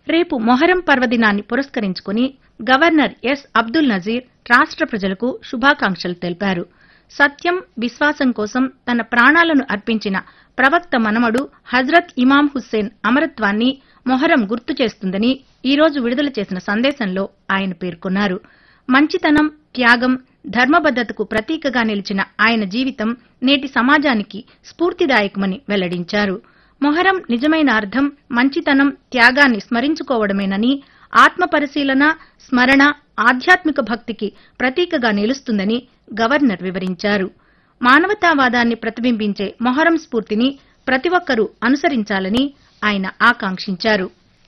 రేపు మొహరం పర్వదినాన్ని పురస్కరించుకుని గవర్నర్ ఎస్ అబ్దుల్ నజీర్ రాష్ట్ర ప్రజలకు శుభాకాంక్షలు తెలిపారు. సత్యం, విశ్వాసం కోసం తన ప్రాణాలను అర్పించిన ప్రవక్త మనమడు హజ్రత్ ఇమాం హుస్సేన్ అమరత్వాన్ని మొహరం గుర్తు చేస్తుందని ఈ రోజు విడుదల చేసిన సందేశంలో ఆయన పేర్కొన్నారు. మంచితనం, త్యాగం, ధర్మబద్దతకు ప్రతీకగా నిలిచిన ఆయన జీవితం నేటి సమాజానికి స్ఫూర్తిదాయకమని వెల్లడించారు. మొహరం నిజమైన అర్థం మంచితనం, త్యాగాన్ని స్మరించుకోవడమేనని, ఆత్మ పరిశీలన, స్మరణ ఆధ్యాత్మిక భక్తికి ప్రతీకగా నిలుస్తుందని గవర్నర్ వివరించారు. మానవతావాదాన్ని ప్రతిబింబించే మొహరం స్ఫూర్తిని ప్రతి ఒక్కరూ అనుసరించాలని ఆయన ఆకాంక్షించారు.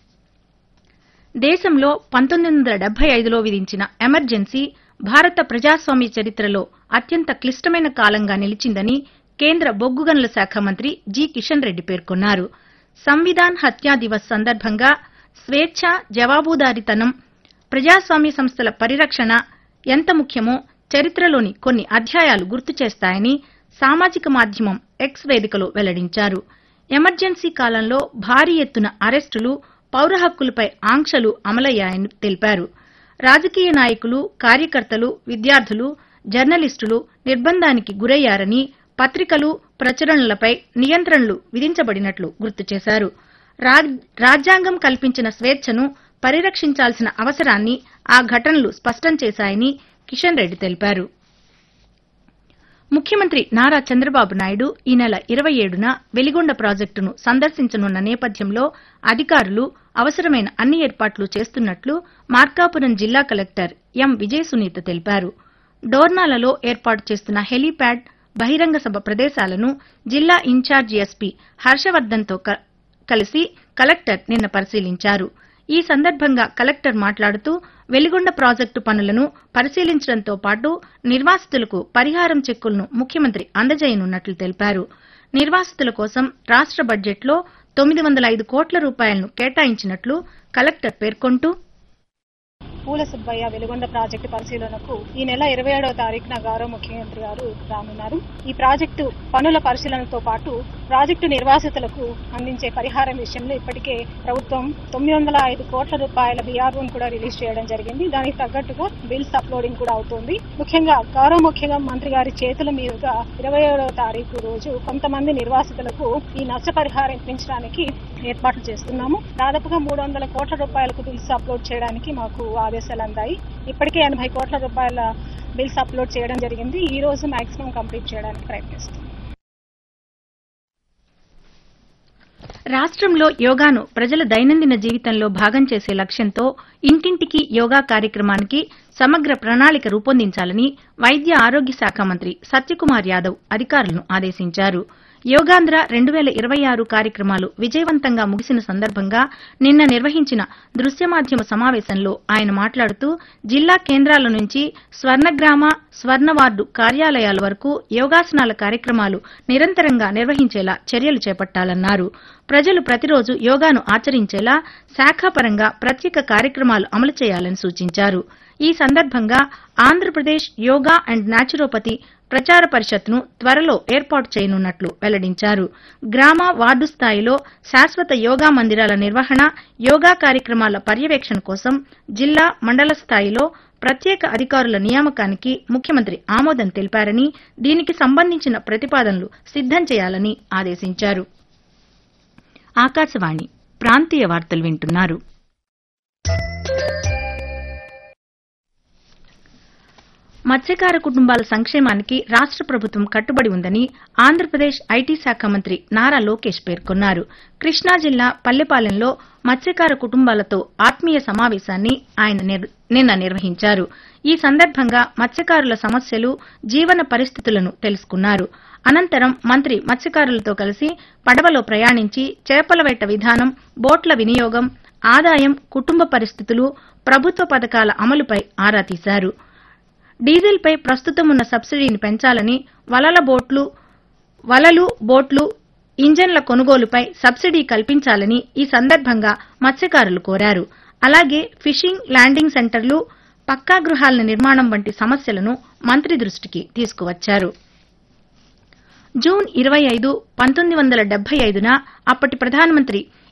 దేశంలో 1975లో విధించిన ఎమర్జెన్సీ భారత ప్రజాస్వామ్య చరిత్రలో అత్యంత క్లిష్టమైన కాలంగా నిలిచిందని కేంద్ర బొగ్గు గనుల శాఖ మంత్రి జి కిషన్ రెడ్డి పేర్కొన్నారు. సంవిధాన్ హత్యా దివస్ సందర్భంగా స్వేచ్ఛ, జవాబుదారీతనం, ప్రజాస్వామ్య సంస్థల పరిరక్షణ ఎంత ముఖ్యమో చరిత్రలోని కొన్ని అధ్యాయాలు గుర్తు చేస్తాయని సామాజిక మాధ్యమం ఎక్స్ వేదికలో వెల్లడించారు. ఎమర్జెన్సీ కాలంలో భారీ ఎత్తున అరెస్టులు, పౌర హక్కులపై ఆంక్షలు అమలయ్యాయని తెలిపారు. రాజకీయ నాయకులు, కార్యకర్తలు, విద్యార్థులు, జర్నలిస్టులు నిర్బంధానికి గురయ్యారని, పత్రికలు, ప్రచురణలపై నియంత్రణలు విధించబడినట్లు గుర్తు చేశారు. రాజ్యాంగం కల్పించిన స్వేచ్ఛను పరిరక్షించాల్సిన అవసరాన్ని ఆ ఘటనలు స్పష్టం చేశాయని కిషన్ రెడ్డి తెలిపారు. ముఖ్యమంత్రి నారా చంద్రబాబు నాయుడు ఈ నెల 27న వెలిగొండ ప్రాజెక్టును సందర్శించనున్న నేపథ్యంలో అధికారులు అవసరమైన అన్ని ఏర్పాట్లు చేస్తున్నట్లు మార్కాపురం జిల్లా కలెక్టర్ ఎం విజయసునీత తెలిపారు. డోర్నాలలో ఏర్పాటు చేస్తున్న హెలీప్యాడ్, బహిరంగ సభ ప్రదేశాలను జిల్లా ఇన్ఛార్జి ఎస్పీ హర్షవర్దన్తో కలిసి కలెక్టర్ నిన్న పరిశీలించారు. ఈ సందర్భంగా కలెక్టర్ మాట్లాడుతూ వెలిగొండ ప్రాజెక్టు పనులను పరిశీలించడంతో పాటు నిర్వాసితులకు పరిహారం చెక్కులను ముఖ్యమంత్రి అందజేయనున్నట్లు తెలిపారు. నిర్వాసితుల కోసం రాష్ట్ర బడ్జెట్లో 905 కోట్ల రూపాయలను కేటాయించినట్లు కలెక్టర్ పేర్కొంటూ, పూల సుబ్బయ్య వెలుగొండ ప్రాజెక్టు పరిశీలనకు ఈ నెల 27వ తారీఖున గౌరవ ముఖ్యమంత్రి గారు రానున్నారు. ఈ ప్రాజెక్టు పనుల పరిశీలనతో పాటు ప్రాజెక్టు నిర్వాసితులకు అందించే పరిహారం విషయంలో ఇప్పటికే ప్రభుత్వం 905 కోట్ల రూపాయల బీఆర్ఓను కూడా రిలీజ్ చేయడం జరిగింది. దానికి తగ్గట్టుగా బిల్స్ అప్లోడింగ్ కూడా అవుతోంది. ముఖ్యంగా గౌరవ ముఖ్యమంత్రి గారి చేతుల మీదుగా 27వ తారీఖు రోజు కొంతమంది నిర్వాసితులకు ఈ నష్టపరిహారం ఇప్పించడానికి ఏర్పాట్లు చేస్తున్నాము. దాదాపుగా 300 కోట్ల రూపాయలకు బిల్స్ అప్లోడ్ చేయడానికి మాకు ఆదేశాలు అందాయి. ఇప్పటికే 80 కోట్ల రూపాయల బిల్స్ అప్లోడ్ చేయడం జరిగింది. ఈ రోజు మాక్సిమం కంప్లీట్ చేయడానికి ప్రయత్నిస్తాం. రాష్ట్రంలో యోగాను ప్రజల దైనందిన జీవితంలో భాగం చేసే లక్ష్యంతో ఇంటింటికి యోగా కార్యక్రమానికి సమగ్ర ప్రణాళిక రూపొందించాలని వైద్య ఆరోగ్య శాఖ మంత్రి సత్యకుమార్ యాదవ్ అధికారులను ఆదేశించారు. యోగాంధ్ర 2026 కార్యక్రమాలు విజయవంతంగా ముగిసిన సందర్భంగా నిన్న నిర్వహించిన దృశ్య మాధ్యమ సమావేశంలో ఆయన మాట్లాడుతూ జిల్లా కేంద్రాల నుంచి స్వర్ణగ్రామ, స్వర్ణవార్డు కార్యాలయాల వరకు యోగాసనాల కార్యక్రమాలు నిరంతరంగా నిర్వహించేలా చర్యలు చేపట్టాలన్నారు. ప్రజలు ప్రతిరోజు యోగాను ఆచరించేలా శాఖాపరంగా ప్రత్యేక కార్యక్రమాలు అమలు చేయాలని సూచించారు. ఈ సందర్భంగా ఆంధ్రప్రదేశ్ యోగా అండ్ న్యాచురోపతి ప్రచార పరిషత్ను త్వరలో ఏర్పాటు చేయనున్నట్లు వెల్లడించారు. గ్రామ, వార్డు స్థాయిలో శాశ్వత యోగా మందిరాల నిర్వహణ, యోగా కార్యక్రమాల పర్యవేక్షణ కోసం జిల్లా, మండల స్థాయిలో ప్రత్యేక అధికారుల నియామకానికి ముఖ్యమంత్రి ఆమోదం తెలిపారని, దీనికి సంబంధించిన ప్రతిపాదనలు సిద్దం చేయాలని ఆదేశించారు. ఆకాశవాణి ప్రాంతీయ వార్తలు వింటున్నారు. మత్స్యకార కుటుంబాల సంక్షేమానికి రాష్ట్ర ప్రభుత్వం కట్టుబడి ఉందని ఆంధ్రప్రదేశ్ ఐటీ శాఖ మంత్రి నారా లోకేష్ పేర్కొన్నారు. కృష్ణా జిల్లా పల్లెపాలెంలో మత్స్యకార కుటుంబాలతో ఆత్మీయ సమావేశాన్ని ఆయన నిన్న నిర్వహించారు. ఈ సందర్భంగా మత్స్యకారుల సమస్యలు, జీవన పరిస్థితులను తెలుసుకున్నారు. అనంతరం మంత్రి మత్స్యకారులతో కలిసి పడవలో ప్రయాణించి చేపల వేట విధానం, బోట్ల వినియోగం, ఆదాయం, కుటుంబ పరిస్థితులు, ప్రభుత్వ పథకాల అమలుపై ఆరా తీశారు. డీజిల్పై ప్రస్తుతం ఉన్న సబ్సిడీని పెంచాలని, వలలు, బోట్లు, ఇంజన్ల కొనుగోలుపై సబ్సిడీ కల్పించాలని ఈ సందర్భంగా మత్స్యకారులు కోరారు. అలాగే ఫిషింగ్, ల్యాండింగ్ సెంటర్లు, పక్కా గృహాల నిర్మాణం వంటి సమస్యలను మంత్రి దృష్టికి తీసుకువచ్చారు. జూన్ 25, 1975న అప్పటి ప్రధానమంత్రి